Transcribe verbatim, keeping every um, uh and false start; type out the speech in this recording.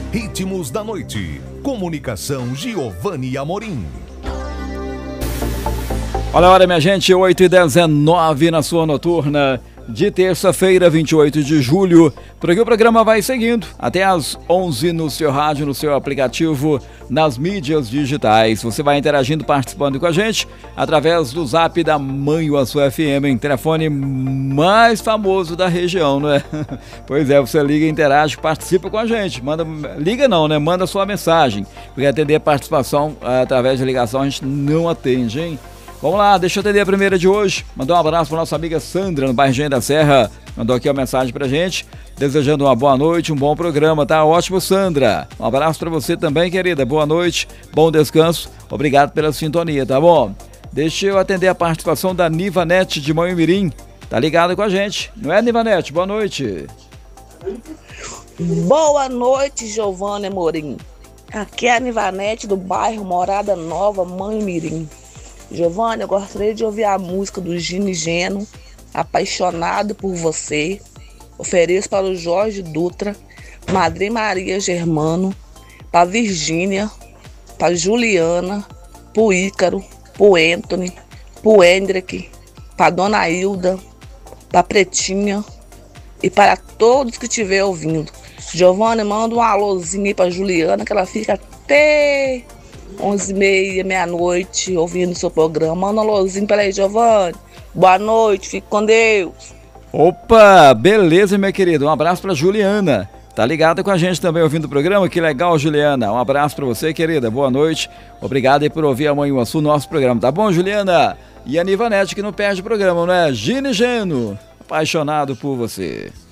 Ritmos da Noite. Comunicação Giovanni Amorim. Olha a hora, minha gente, oito e dezenove na sua noturna de terça-feira, vinte e oito de julho. Por aqui o programa vai seguindo até às onze no seu rádio, no seu aplicativo, nas mídias digitais. Você vai interagindo, participando com a gente através do zap da Manhuaçu F M, em telefone mais famoso da região, não é? Pois é, você liga, interage, participa com a gente. Manda, liga não, né? Manda sua mensagem, porque atender a participação através de ligação a gente não atende, hein? Vamos lá, deixa eu atender a primeira de hoje. Mandar um abraço para nossa amiga Sandra, no bairro Engenho da Serra. Mandou aqui uma mensagem pra gente, desejando uma boa noite, um bom programa, tá ótimo, Sandra. Um abraço para você também, querida. Boa noite, bom descanso. Obrigado pela sintonia, tá bom? Deixa eu atender a participação da Nivanete de Manhumirim. Tá ligada com a gente, não é, Nivanete? Boa noite. Boa noite, Giovanni Amorim. Aqui é a Nivanete do bairro Morada Nova, Manhumirim. Giovanni, eu gostaria de ouvir a música do Gini Geno, Apaixonado por Você. Ofereço para o Jorge Dutra, Madre Maria Germano, para Virgínia, para Juliana, para o Ícaro, para o Anthony, para o Hendrick, para Dona Hilda, para Pretinha e para todos que estiver ouvindo. Giovanni, manda um alôzinho aí para Juliana, que ela fica até onze e meia, meia-noite, ouvindo o seu programa. Manda um alôzinho para aí, Giovanni. Boa noite, fique com Deus. Opa, beleza, minha querida. Um abraço para Juliana. Tá ligada com a gente também ouvindo o programa? Que legal, Juliana. Um abraço para você, querida. Boa noite. Obrigado aí por ouvir a Manhuaçu, nosso programa. Tá bom, Juliana? E a Nivanete, que não perde o programa, não é? Gini Geno, apaixonado por você.